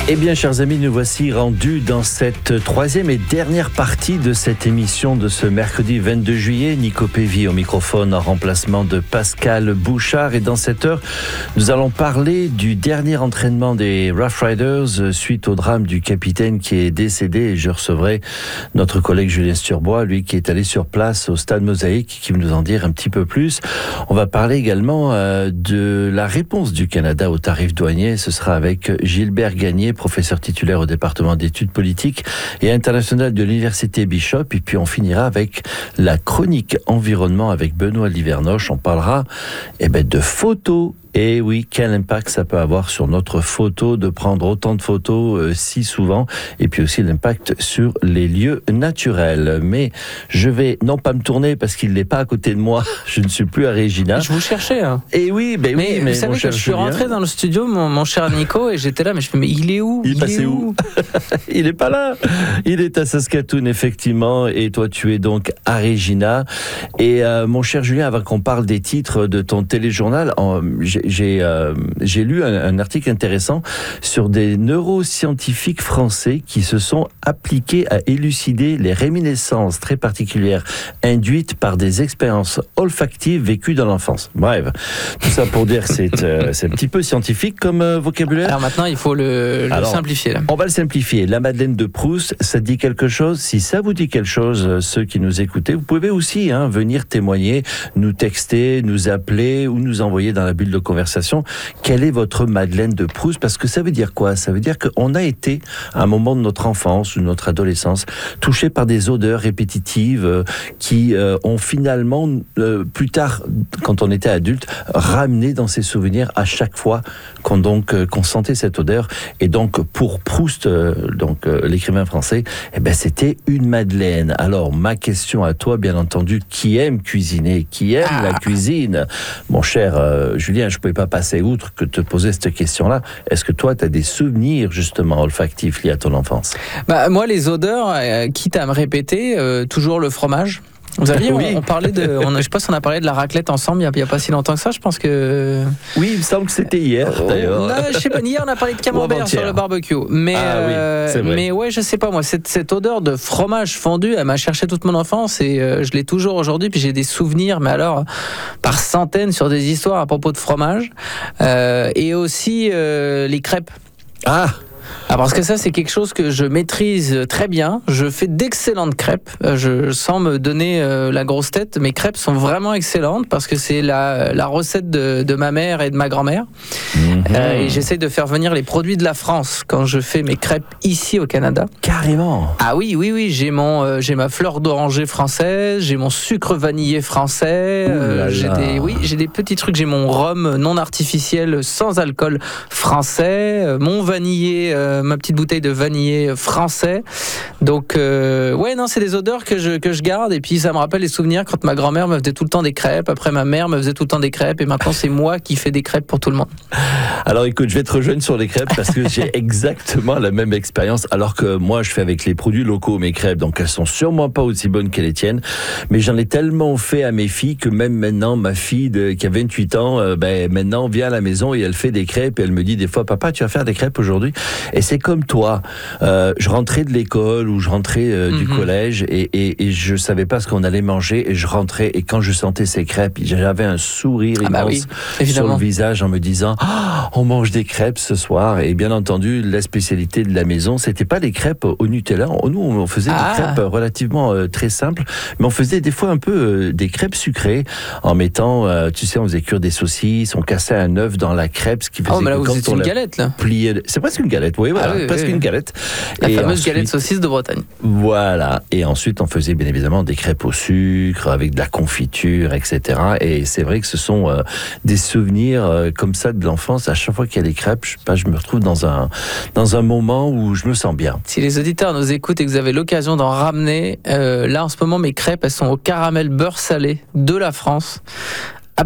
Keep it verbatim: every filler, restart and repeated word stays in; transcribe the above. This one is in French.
Eh bien, chers amis, nous voici rendus dans cette troisième et dernière partie de cette émission de ce mercredi vingt-deux juillet. Nico Pévy au microphone en remplacement de Pascal Bouchard. Et dans cette heure, nous allons parler du dernier entraînement des Rough Riders suite au drame du capitaine qui est décédé. Et je recevrai notre collègue Julien Sturbois, lui qui est allé sur place au Stade Mosaïque, qui va nous en dire un petit peu plus. On va parler également euh, de la réponse du Canada au tarif douanier. Ce sera avec Gilbert Gagné, professeur titulaire au département d'études politiques et internationales de l'université Bishop. Et puis on finira avec la chronique environnement avec Benoît Livernoche. On parlera eh ben, de photos. Et oui, quel impact ça peut avoir sur notre photo de prendre autant de photos euh, si souvent, et puis aussi l'impact sur les lieux naturels. Mais je vais non pas me tourner parce qu'il n'est pas à côté de moi. Je ne suis plus à Regina. Je vous cherchais. Hein. Et oui, ben mais, oui, mais vous savez mon que je suis Julien, rentré dans le studio, mon, mon cher Nico, et j'étais là, mais je fais, mais il est où Il, il est passé où, où Il n'est pas là. Il est à Saskatoon effectivement, et toi tu es donc à Regina. Et euh, mon cher Julien, avant qu'on parle des titres de ton téléjournal, en, j'ai J'ai, euh, j'ai lu un, un article intéressant sur des neuroscientifiques français qui se sont appliqués à élucider les réminiscences très particulières induites par des expériences olfactives vécues dans l'enfance. Bref, tout ça pour dire que c'est, euh, c'est un petit peu scientifique comme euh, vocabulaire. Alors maintenant, il faut le, le Alors, simplifier. Là. On va le simplifier. La Madeleine de Proust, ça dit quelque chose? Si ça vous dit quelque chose, ceux qui nous écoutez, vous pouvez aussi hein, venir témoigner, nous texter, nous appeler ou nous envoyer dans la bulle de conversation. Quelle est votre Madeleine de Proust? Parce que ça veut dire quoi? Ça veut dire qu'on a été, à un moment de notre enfance ou de notre adolescence, touché par des odeurs répétitives euh, qui euh, ont finalement, euh, plus tard, quand on était adulte, ramené dans ses souvenirs à chaque fois qu'on, donc, euh, qu'on sentait cette odeur. Et donc, pour Proust, euh, donc, euh, l'écrivain français, eh ben, c'était une Madeleine. Alors, ma question à toi, bien entendu, qui aime cuisiner, qui aime ah. la cuisine? Mon cher euh, Julien, je ne pouvais pas passer outre que te poser cette question-là. Est-ce que toi, tu as des souvenirs, justement, olfactifs liés à ton enfance? Bah, moi, les odeurs, euh, quitte à me répéter, euh, toujours le fromage. Vous avez oui. on, on parlait de, on, je sais pas si on a parlé de la raclette ensemble il n'y a, a pas si longtemps que ça, je pense que... Oui, il me semble que c'était hier, d'ailleurs. Non, je sais pas, hier on a parlé de camembert sur le barbecue. Mais, ah, euh, oui, c'est vrai. mais ouais, je sais pas, moi, cette, cette odeur de fromage fondu, elle m'a cherché toute mon enfance et euh, je l'ai toujours aujourd'hui, puis j'ai des souvenirs, mais alors, par centaines sur des histoires à propos de fromage. Euh, et aussi euh, les crêpes. Ah Ah, parce que ça, c'est quelque chose que je maîtrise très bien. Je fais d'excellentes crêpes. Je sens me donner euh, la grosse tête. Mes crêpes sont vraiment excellentes parce que c'est la, la recette de, de ma mère et de ma grand-mère. Mmh. Euh, et j'essaie de faire venir les produits de la France quand je fais mes crêpes ici au Canada. Carrément. Ah oui, oui, oui. J'ai, mon, euh, j'ai ma fleur d'oranger française. J'ai mon sucre vanillé français. Euh, j'ai des, oui, j'ai des petits trucs. J'ai mon rhum non artificiel sans alcool français. Euh, mon vanillé... Euh, ma petite bouteille de vanillé français. Donc, euh, ouais, non, c'est des odeurs que je, que je garde. Et puis, ça me rappelle les souvenirs quand ma grand-mère me faisait tout le temps des crêpes. Après, ma mère me faisait tout le temps des crêpes. Et maintenant, c'est moi qui fais des crêpes pour tout le monde. Alors, écoute, je vais te rejoindre sur les crêpes parce que j'ai exactement la même expérience. Alors que moi, je fais avec les produits locaux mes crêpes. Donc, elles sont sûrement pas aussi bonnes que les tiennes. Mais j'en ai tellement fait à mes filles que même maintenant, ma fille de, qui a vingt-huit ans, euh, ben, maintenant, vient à la maison et elle fait des crêpes. Et elle me dit des fois, papa, tu vas faire des crêpes aujourd'hui? Et c'est comme toi, euh, je rentrais de l'école ou je rentrais euh, du mm-hmm. collège et, et, et je savais pas ce qu'on allait manger et je rentrais et quand je sentais ces crêpes, j'avais un sourire ah bah immense oui, sur le visage en me disant oh, on mange des crêpes ce soir. Et bien entendu, la spécialité de la maison, c'était pas les crêpes au Nutella. Nous, on faisait ah. des crêpes relativement euh, très simples, mais on faisait des fois un peu euh, des crêpes sucrées en mettant, euh, tu sais, on faisait cuire des saucisses, on cassait un œuf dans la crêpe, ce qui faisait oh, mais là, que quand c'est on une galette là. Pliait, c'est presque une galette, oui, voilà. Ah, oui, presque oui, une galette. La et fameuse ensuite, galette saucisse de Bretagne. Voilà. Et ensuite, on faisait bien évidemment des crêpes au sucre, avec de la confiture, et cetera. Et c'est vrai que ce sont euh, des souvenirs euh, comme ça de l'enfance. À chaque fois qu'il y a des crêpes, je sais pas, je me retrouve dans un, dans un moment où je me sens bien. Si les auditeurs nous écoutent et que vous avez l'occasion d'en ramener, euh, là en ce moment, mes crêpes, elles sont au caramel beurre salé de la France,